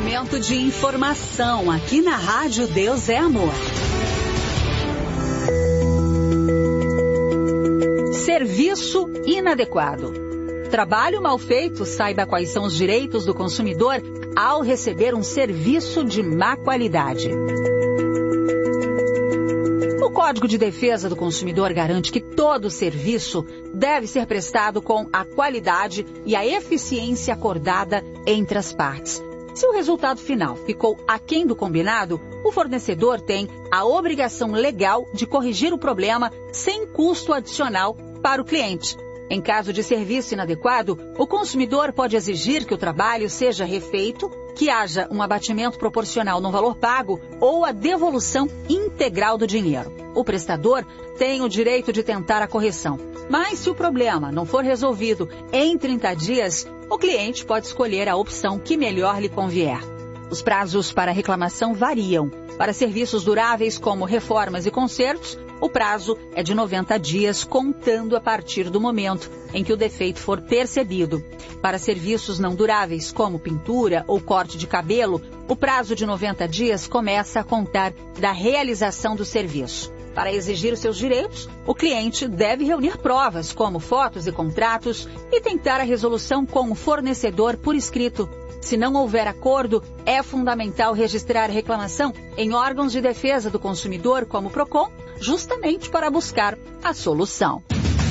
momento de informação aqui na Rádio Deus é Amor. Serviço inadequado. Trabalho mal feito, saiba quais são os direitos do consumidor ao receber um serviço de má qualidade. O Código de Defesa do Consumidor garante que todo serviço deve ser prestado com a qualidade e a eficiência acordada entre as partes. Se o resultado final ficou aquém do combinado, o fornecedor tem a obrigação legal de corrigir o problema sem custo adicional para o cliente. Em caso de serviço inadequado, o consumidor pode exigir que o trabalho seja refeito, que haja um abatimento proporcional no valor pago ou a devolução integral do dinheiro. O prestador tem o direito de tentar a correção, mas se o problema não for resolvido em 30 dias, o cliente pode escolher a opção que melhor lhe convier. Os prazos para reclamação variam. Para serviços duráveis como reformas e consertos, o prazo é de 90 dias, contando a partir do momento em que o defeito for percebido. Para serviços não duráveis, como pintura ou corte de cabelo, o prazo de 90 dias começa a contar da realização do serviço. Para exigir os seus direitos, o cliente deve reunir provas, como fotos e contratos, e tentar a resolução com o fornecedor por escrito. Se não houver acordo, é fundamental registrar a reclamação em órgãos de defesa do consumidor, como o PROCON, justamente para buscar a solução.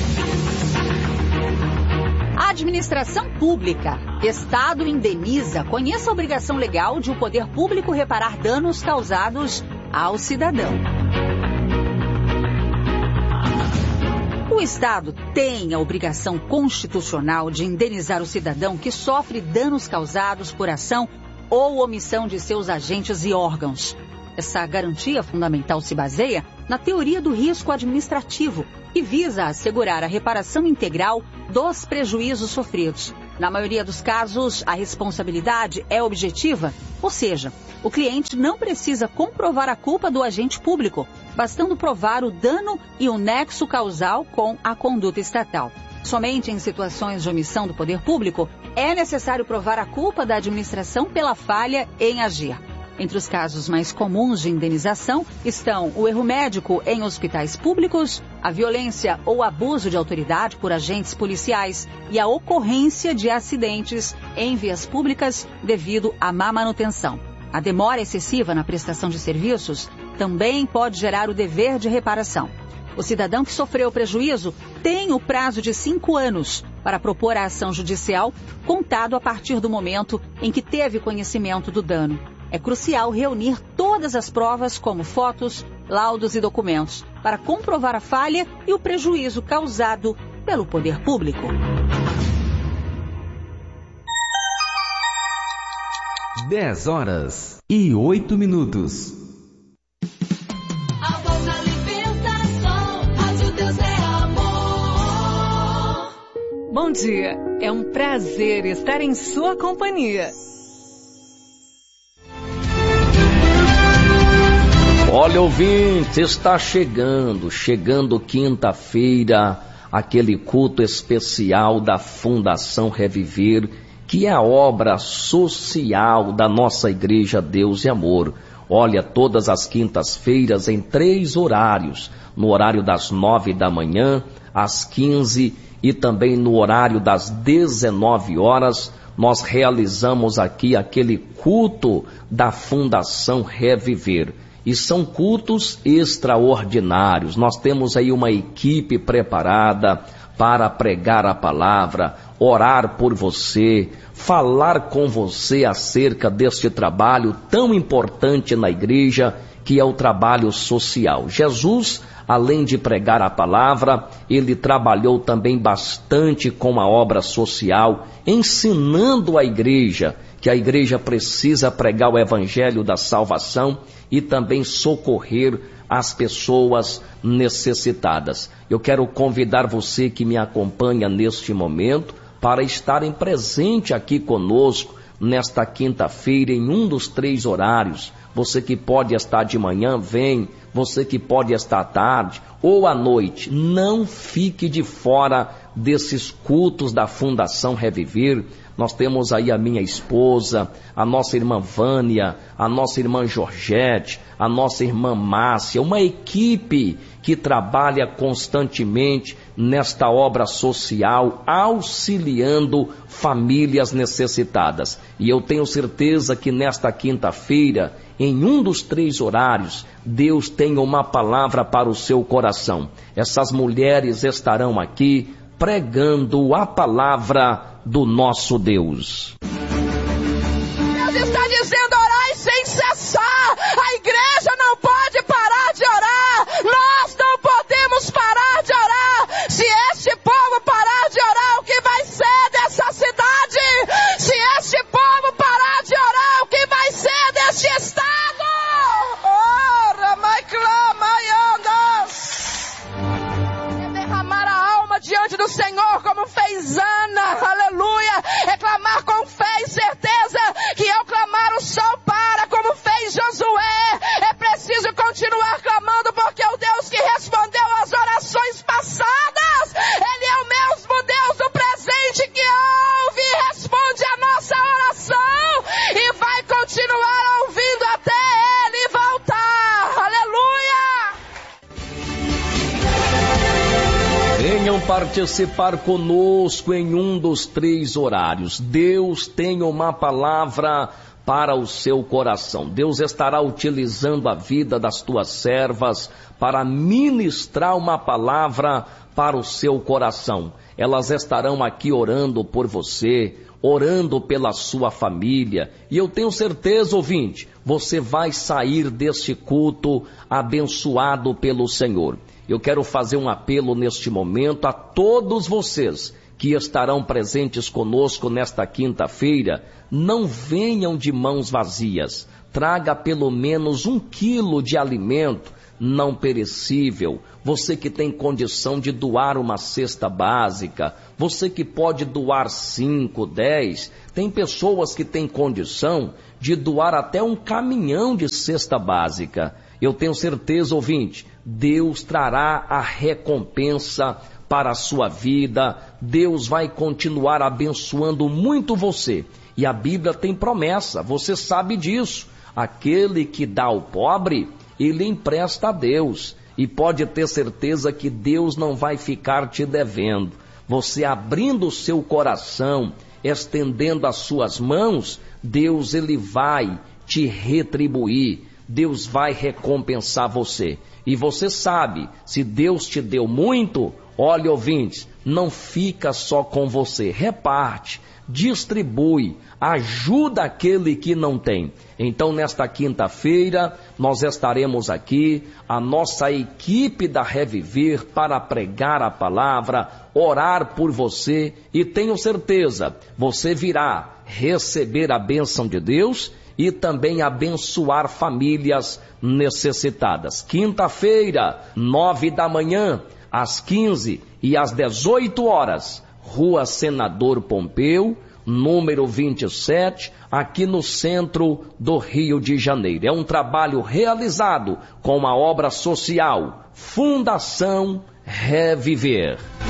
Administração Pública. Estado indeniza. Conheça a obrigação legal de o poder público reparar danos causados ao cidadão. O Estado tem a obrigação constitucional de indenizar o cidadão que sofre danos causados por ação ou omissão de seus agentes e órgãos. Essa garantia fundamental se baseia na teoria do risco administrativo, que visa assegurar a reparação integral dos prejuízos sofridos. Na maioria dos casos, a responsabilidade é objetiva, ou seja, o cliente não precisa comprovar a culpa do agente público, bastando provar o dano e o nexo causal com a conduta estatal. Somente em situações de omissão do poder público é necessário provar a culpa da administração pela falha em agir. Entre os casos mais comuns de indenização estão o erro médico em hospitais públicos, a violência ou abuso de autoridade por agentes policiais e a ocorrência de acidentes em vias públicas devido à má manutenção. A demora excessiva na prestação de serviços também pode gerar o dever de reparação. O cidadão que sofreu prejuízo tem o prazo de 5 anos para propor a ação judicial, contado a partir do momento em que teve conhecimento do dano. É crucial reunir todas as provas, como fotos, laudos e documentos, para comprovar a falha e o prejuízo causado pelo poder público. 10h08. A boa alimentação, Rádio Deus é Amor. Bom dia, é um prazer estar em sua companhia. Olha, ouvinte, está chegando quinta-feira, aquele culto especial da Fundação Reviver, que é a obra social da nossa Igreja Deus e Amor. Olha, todas as quintas-feiras em 3 horários, no horário das 9 da manhã, às 15 e também no horário das 19 horas, nós realizamos aqui aquele culto da Fundação Reviver. E são cultos extraordinários. Nós temos aí uma equipe preparada para pregar a palavra, orar por você, falar com você acerca deste trabalho tão importante na igreja, que é o trabalho social. Jesus, além de pregar a palavra, ele trabalhou também bastante com a obra social, ensinando a igreja que a igreja precisa pregar o evangelho da salvação e também socorrer as pessoas necessitadas. Eu quero convidar você que me acompanha neste momento para estarem presente aqui conosco nesta quinta-feira em um dos 3 horários. Você que pode estar de manhã, vem. Você que pode estar à tarde ou à noite, não fique de fora desses cultos da Fundação Reviver. Nós temos aí a minha esposa, a nossa irmã Vânia, a nossa irmã Georgette, a nossa irmã Márcia, uma equipe que trabalha constantemente nesta obra social, auxiliando famílias necessitadas. E eu tenho certeza que nesta quinta-feira, em um dos 3 horários, Deus tem uma palavra para o seu coração. Essas mulheres estarão aqui pregando a palavra do nosso Deus. Deus está dizendo: orai sem cessar. A igreja não pode parar de orar. Nós não podemos parar de orar. Se este povo parar de orar, o que vai ser dessa cidade? Se este povo parar de orar, o que vai ser deste estado? É derramar a alma diante do Senhor, como fez Ana, aleluia. É clamar com fé e certeza que ao clamar o sol para, como fez Josué. É preciso continuar clamando, porque o Deus que respondeu às orações passadas, Ele é o mesmo Deus do presente que ouve e responde a nossa oração e vai continuar ouvindo até Ele voltar, aleluia. Venham participar conosco em um dos 3 horários. Deus tem uma palavra para o seu coração. Deus estará utilizando a vida das tuas servas para ministrar uma palavra para o seu coração. Elas estarão aqui orando por você, orando pela sua família. E eu tenho certeza, ouvinte, você vai sair deste culto abençoado pelo Senhor. Eu quero fazer um apelo neste momento a todos vocês que estarão presentes conosco nesta quinta-feira. Não venham de mãos vazias. Traga pelo menos 1 quilo de alimento não perecível. Você que tem condição de doar uma cesta básica, você que pode doar 5, 10, tem pessoas que têm condição de doar até um caminhão de cesta básica. Eu tenho certeza, ouvinte, Deus trará a recompensa para a sua vida. Deus vai continuar abençoando muito você. E a Bíblia tem promessa, você sabe disso. Aquele que dá ao pobre, ele empresta a Deus. E pode ter certeza que Deus não vai ficar te devendo. Você abrindo o seu coração, estendendo as suas mãos, Deus ele vai te retribuir. Deus vai recompensar você. E você sabe, se Deus te deu muito, olha, ouvintes, não fica só com você. Reparte, distribui, ajuda aquele que não tem. Então, nesta quinta-feira, nós estaremos aqui, a nossa equipe da Reviver, para pregar a palavra, orar por você, e tenho certeza, você virá receber a bênção de Deus e também abençoar famílias necessitadas. Quinta-feira, 9 da manhã, às 15 e às 18 horas, Rua Senador Pompeu, número 27, aqui no centro do Rio de Janeiro. É um trabalho realizado com a obra social Fundação Reviver.